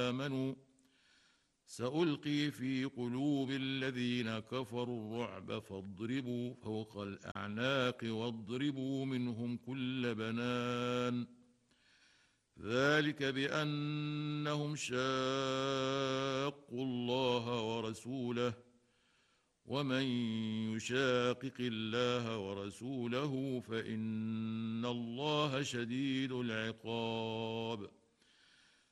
آمنوا سألقي في قلوب الذين كفروا الرعب فاضربوا فوق الأعناق واضربوا منهم كل بنان ذلك بأنهم شاقوا الله ورسوله ومن يشاقق الله ورسوله فإن الله شديد العقاب